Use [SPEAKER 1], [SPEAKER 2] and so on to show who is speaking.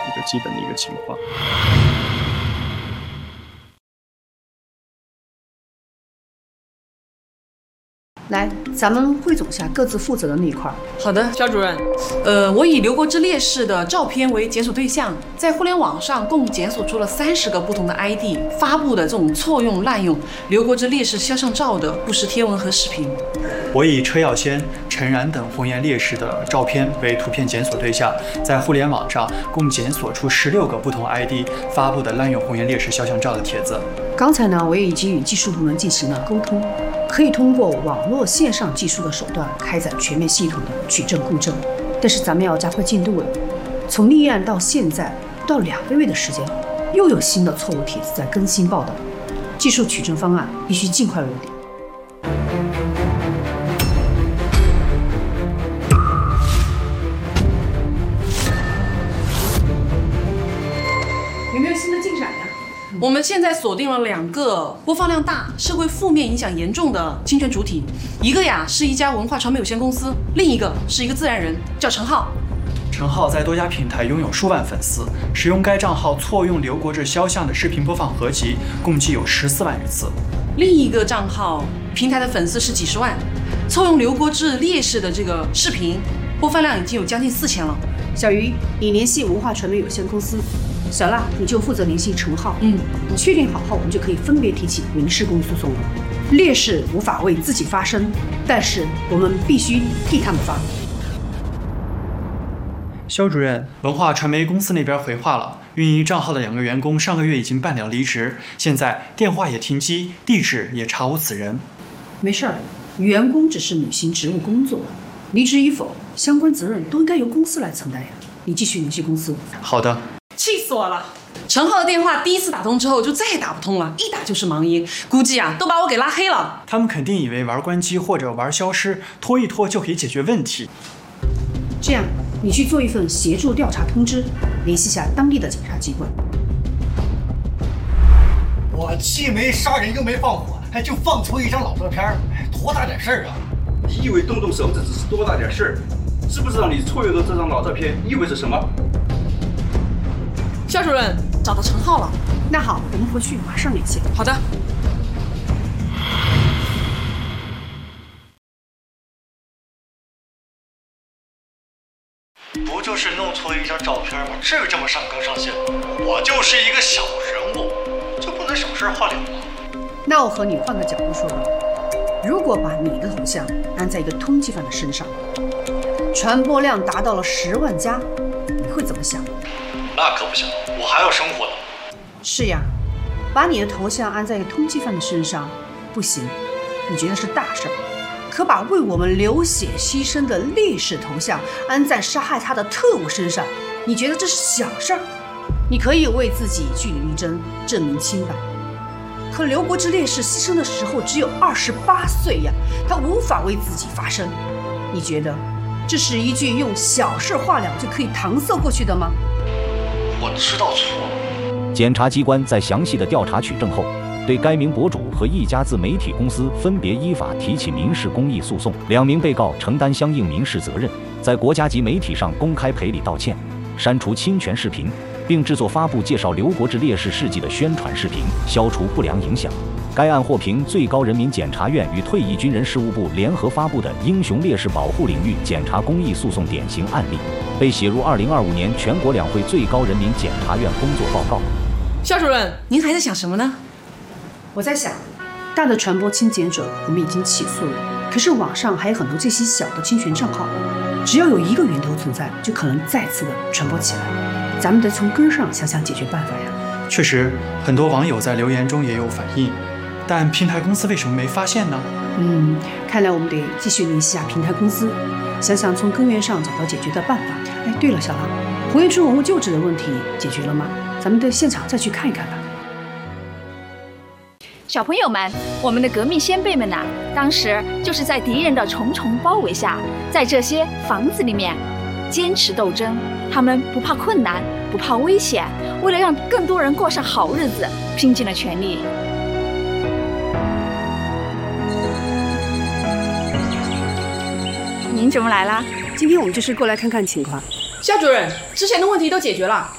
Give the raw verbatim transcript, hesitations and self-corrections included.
[SPEAKER 1] 一个基本的一个情况。
[SPEAKER 2] 来，咱们汇总一下各自负责的那一块。
[SPEAKER 3] 好的，肖主任。呃，我以刘国志烈士的照片为检索对象，在互联网上共检索出了三十个不同的 I D 发布的这种错用、滥用刘国志烈士肖像照的不实贴文和视频。
[SPEAKER 1] 我以车耀先、陈然等红颜烈士的照片为图片检索对象，在互联网上共检索出十六个不同 I D 发布的滥用红颜烈士肖像照的帖子。
[SPEAKER 2] 刚才呢，我也已经与技术部门进行了沟通，可以通过网络线上技术的手段开展全面系统的取证共证。但是咱们要加快进度了，从立案到现在不到两个月的时间，又有新的错误帖子在更新报道，技术取证方案必须尽快落地。有没有新的进展呀？
[SPEAKER 3] 我们现在锁定了两个播放量大、社会负面影响严重的侵权主体，一个呀是一家文化传媒有限公司，另一个是一个自然人，叫陈浩。
[SPEAKER 1] 陈浩在多家平台拥有数万粉丝，使用该账号错用刘国志肖像的视频播放合集共计有十四万余次。
[SPEAKER 3] 另一个账号平台的粉丝是几十万，错用刘国志烈士的这个视频播放量已经有将近四千了。
[SPEAKER 2] 小鱼，你联系文化传媒有限公司。小辣，你就负责联系陈浩。
[SPEAKER 3] 嗯，
[SPEAKER 2] 你确定好后，我们就可以分别提起民事公诉讼了。烈士无法为自己发声，但是我们必须替他们发。
[SPEAKER 1] 肖主任，文化传媒公司那边回话了，运营账号的两个员工上个月已经办了离职，现在电话也停机，地址也查无此人。
[SPEAKER 2] 没事儿，员工只是履行职务工作，离职与否，相关责任都应该由公司来承担呀。你继续联系公司。
[SPEAKER 1] 好的。
[SPEAKER 3] 气死我了！陈浩的电话第一次打通之后就再也打不通了，一打就是忙音，估计啊都把我给拉黑了。
[SPEAKER 1] 他们肯定以为玩关机或者玩消失，拖一拖就可以解决问题。
[SPEAKER 2] 这样，你去做一份协助调查通知，联系下当地的检察机关。
[SPEAKER 4] 我既没杀人又没放火，还就放出一张老照片，多大点事儿啊！
[SPEAKER 5] 你以为动动手指只是多大点事儿？知不知道你错用的这张老照片意味着什么？
[SPEAKER 3] 肖主任找到陈浩了。
[SPEAKER 2] 那好，我们回去马上联系。
[SPEAKER 3] 好的。
[SPEAKER 4] 不就是弄错一张照片吗？至于这么上纲上线吗？我就是一个小人物，就不能小事化了吗？
[SPEAKER 2] 那我和你换个角度说吧，如果把你的头像安在一个通缉犯的身上，传播量达到了十万加，你会怎么想？
[SPEAKER 4] 那可不行，我还要生活呢。
[SPEAKER 2] 是呀，把你的头像安在一个通缉犯的身上不行，你觉得是大事儿。可把为我们流血牺牲的烈士头像安在杀害他的特务身上，你觉得这是小事儿？你可以为自己据理力争，证明清白。可刘国志烈士牺牲的时候只有二十八岁呀，他无法为自己发声。你觉得这是一句用小事化了就可以搪塞过去的吗？
[SPEAKER 4] 我知道错了。
[SPEAKER 6] 检察机关在详细的调查取证后，对该名博主和一家自媒体公司分别依法提起民事公益诉讼，两名被告承担相应民事责任，在国家级媒体上公开赔礼道歉，删除侵权视频，并制作发布介绍刘国志烈士事迹的宣传视频，消除不良影响。该案获评最高人民检察院与退役军人事务部联合发布的英雄烈士保护领域检察公益诉讼典型案例，被写入二零二五年全国两会最高人民检察院工作报告。
[SPEAKER 3] 肖主任，您还在想什么呢？
[SPEAKER 2] 我在想，大的传播侵权者我们已经起诉了，可是网上还有很多这些小的侵权账号，只要有一个源头存在，就可能再次的传播起来。咱们得从根上想想解决办法呀。
[SPEAKER 1] 确实，很多网友在留言中也有反映，但平台公司为什么没发现呢？
[SPEAKER 2] 嗯，看来我们得继续联系下平台公司，想想从根源上找到解决的办法。哎，对了，小狼，红叶村文物旧址的问题解决了吗？咱们到现场再去看一看吧。
[SPEAKER 7] 小朋友们，我们的革命先辈们呐、啊，当时就是在敌人的重重包围下，在这些房子里面坚持斗争。他们不怕困难，不怕危险，为了让更多人过上好日子，拼尽了全力。您怎么来啦？
[SPEAKER 2] 今天我们就是过来看看情况。
[SPEAKER 3] 肖主任，之前的问题都解决了，